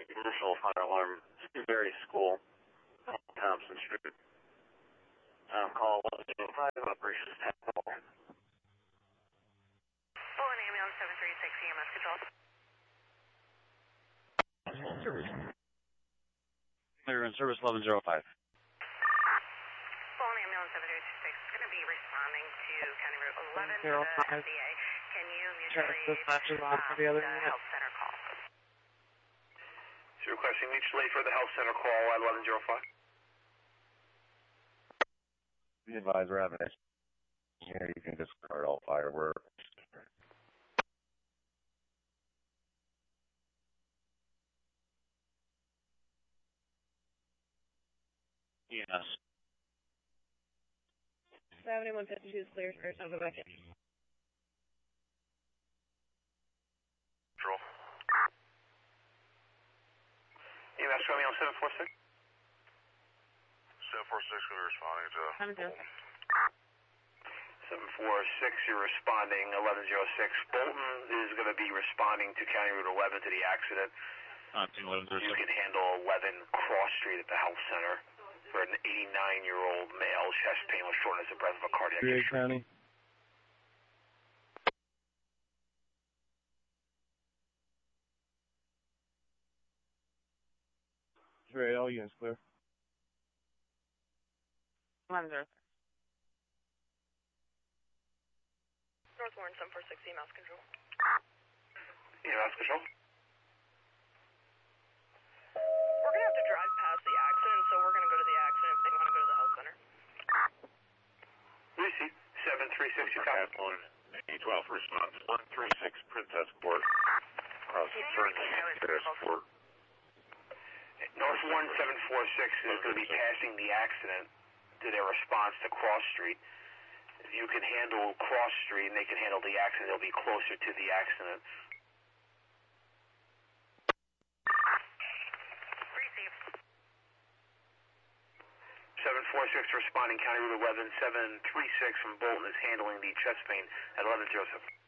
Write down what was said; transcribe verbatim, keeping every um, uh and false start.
commercial fire alarm, Berry School, Thompson Street. Um, call one zero five, operations tackle. Full and ambulance seven three six E M S control. Service. Clear in service eleven oh five. Full and ambulance seven three six is going to be responding to County Route eleven to the F D A. Can you mutually um, the health center call? So requesting mutually for the health center call at eleven oh five. Be advised, we're having it. Here you can discard all fireworks. Yes. seventy-one fifty-two is clear for Nova Bucket. Control. E M S Romeo seven four six. seven four six, we're responding to... seven zero six. seven four six, you're responding, eleven oh six. Bolton is going to be responding to County Route eleven to the accident. You can handle eleven Cross Street at the health center for an eighty-nine-year-old male, chest pain with shortness of breath of a cardiac Great issue. County. Great, all units clear. eleven zero six. North Warren seven four six E M S control. E M S control. We're going to have to drive past the accident, so we're going to go to the accident if they want to go to the health center. Lucy, seven three six, you copy? A twelve response, one three six Princess Court. Cross the turn Court. North Warren seven four six is going to be passing the accident to their response to Cross Street. If you can handle Cross Street and they can handle the accident, they'll be closer to the accident. Receive. seven four six responding, County Route eleven, seven three six from Bolton is handling the chest pain at eleven oh seven.